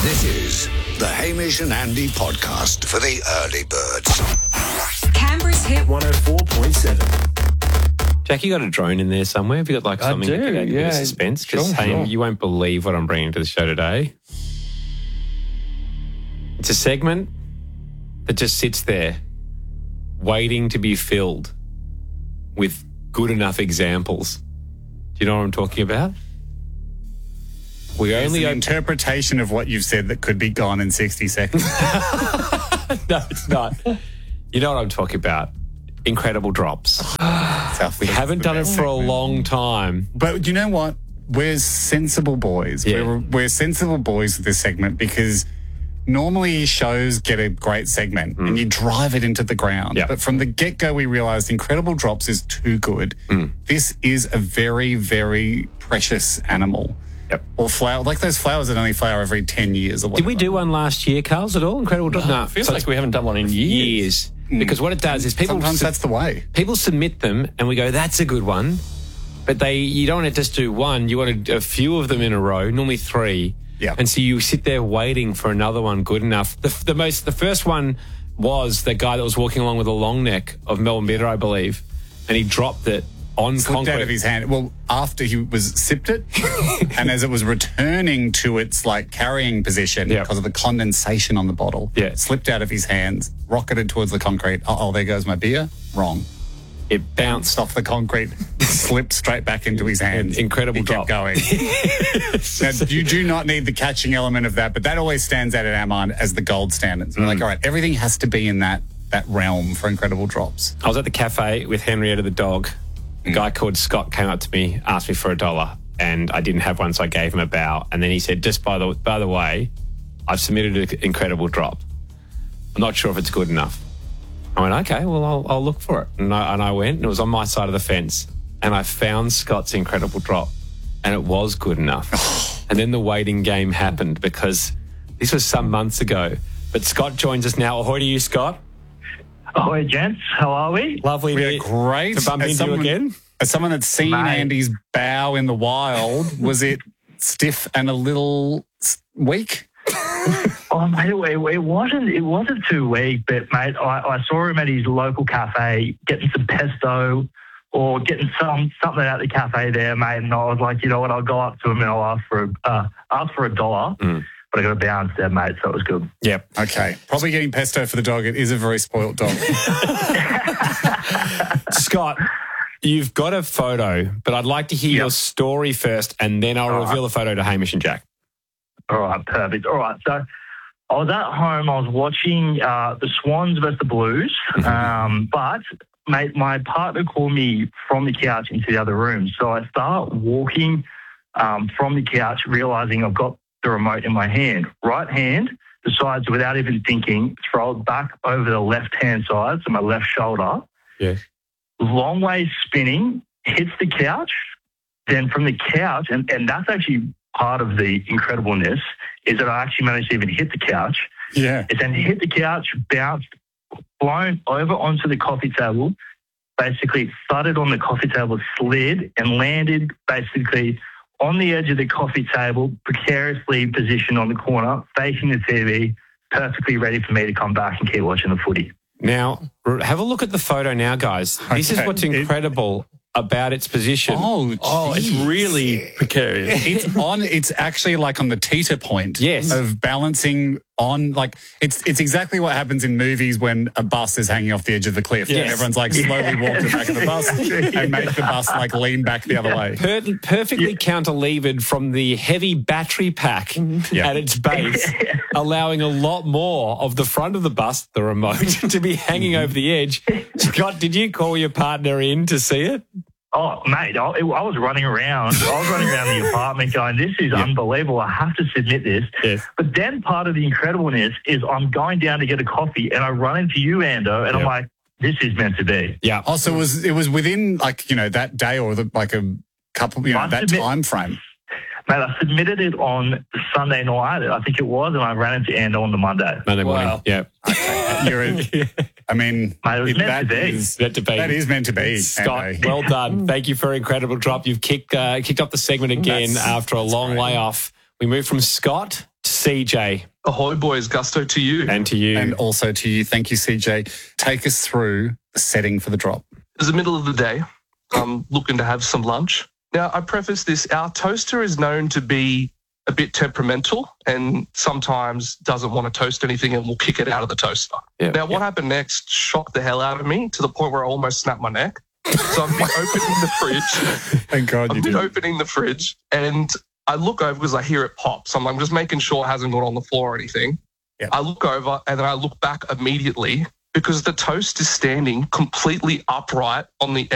This is the Hamish and Andy podcast for the early birds. Canberra's Hit 104.7. Jack, you got a drone in there somewhere? Have you got something I do, to give us suspense? Because you won't believe what I'm bringing to the show today. It's a segment that just sits there waiting to be filled with good enough examples. Do you know what I'm talking about? It's an interpretation of what you've said that could be gone in 60 seconds. No, it's not. You know what I'm talking about. Incredible drops. We haven't done it for a long time. But you know what? We're sensible boys. Yeah. We're sensible boys with this segment because normally shows get a great segment and you drive it into the ground. Yeah. But from the get-go, we realised Incredible Drops is too good. This is a very, very precious animal. Yep. Or flower, like those flowers that only flower every 10 years or whatever. Did we do one last year, Carls, at all? Incredible Drops? No. Feels like we haven't done one in years. Because what it does is Sometimes that's the way. people submit them and we go, that's a good one. But you don't want to just do one. You want a few of them in a row, normally 3. Yeah. And so you sit there waiting for another one good enough. The first one was the guy that was walking along with a long neck of Melbourne Bitter, I believe, and he dropped it on Slipped concrete. out of his hand. Well, after he sipped it, and as it was returning to its carrying position because of the condensation on the bottle, it slipped out of his hands, rocketed towards the concrete. There goes my beer. Wrong. It bounced Off the concrete, slipped straight back into his hands. Incredible he drop. kept going. Now, you do not need the catching element of that, but that always stands out in our mind as the gold standard. So we're like, all right, everything has to be in that realm for Incredible Drops. I was at the cafe with Henrietta the dog. A guy called Scott came up to me, asked me for $1, and I didn't have one, so I gave him a bow. And then he said, just by the way, I've submitted an Incredible Drop. I'm not sure if it's good enough. I went, okay, well, I'll look for it. And I went, and it was on my side of the fence. And I found Scott's Incredible Drop, and it was good enough. And then the waiting game happened because this was some months ago. But Scott joins us now. Ahoy to you, Scott. Ahoy, gents. How are we? Lovely We are great. to bump into you again. As someone that's seen Mate. Andy's bow in the wild, was it stiff and a little weak? Oh, mate, it wasn't too weak, but mate, I saw him at his local cafe getting some pesto or getting something out the cafe there, mate. And I was like, you know what? I'll go up to him and I'll ask for $1. But I got a bow instead, mate, so it was good. Yep. Okay. Probably getting pesto for the dog. It is a very spoilt dog. Scott, you've got a photo, but I'd like to hear your story first, and then I'll reveal the photo to Hamish and Jack. All right, perfect. All right, so I was at home. I was watching the Swans versus the Blues, but, mate, my partner called me from the couch into the other room. So I start walking from the couch, realising I've got the remote in my hand. Right hand decides, without even thinking, throw it back over the left-hand side, so my left shoulder. Yeah. Long way spinning, hits the couch. Then from the couch, and that's actually part of the incredibleness, is that I actually managed to even hit the couch. Yeah. It then hit the couch, bounced, blown over onto the coffee table, basically thudded on the coffee table, slid, and landed basically on the edge of the coffee table, precariously positioned on the corner, facing the TV, perfectly ready for me to come back and keep watching the footy. Now, have a look at the photo now, guys. This is what's incredible about its position. Oh, It's really precarious. It's actually like on the teeter point of balancing on, it's exactly what happens in movies when a bus is hanging off the edge of the cliff. Yes. And everyone's slowly walk to the back of the bus and make the bus lean back the other way. Perfectly counter-levered from the heavy battery pack at its base, allowing a lot more of the front of the bus, the remote, to be hanging over the edge. Scott, did you call your partner in to see it? Oh, mate, I was running around. I was running around the apartment going, this is unbelievable. I have to submit this. Yes. But then part of the incredibleness is I'm going down to get a coffee and I run into you, Ando, and I'm like, this is meant to be. Yeah. Also, it was within that day or a couple, that time frame. Mate, I submitted it on Sunday night, I think it was, and I ran into Ando on the Monday. Monday morning. Yeah. Mate, it was meant to be. That is meant to be. Scott, Ando. well done. Thank you for an incredible drop. You've kicked off the segment again after a long layoff. We move from Scott to CJ. Ahoy, boys. Gusto to you. And to you. And also to you. Thank you, CJ. Take us through the setting for the drop. It's the middle of the day. I'm looking to have some lunch. Now, I preface this. Our toaster is known to be a bit temperamental and sometimes doesn't want to toast anything and will kick it out of the toaster. Now, what happened next shocked the hell out of me to the point where I almost snapped my neck. So I've been opening the fridge. Thank God you did. I've been opening the fridge and I look over because I hear it pop. So I'm just making sure it hasn't gone on the floor or anything. Yep. I look over and then I look back immediately because the toast is standing completely upright on the